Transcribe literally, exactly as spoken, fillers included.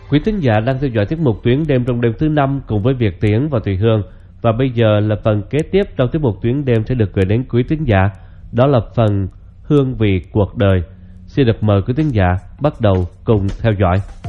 Quý thính giả đang theo dõi tiết mục Tuyến Đêm trong đêm thứ năm cùng với Việt Tiến và Thùy Hương. Và bây giờ là phần kế tiếp trong tiết mục Tuyến Đêm sẽ được gửi đến quý thính giả. Đó là phần Hương vị cuộc đời. Xin được mời quý thính giả bắt đầu cùng theo dõi.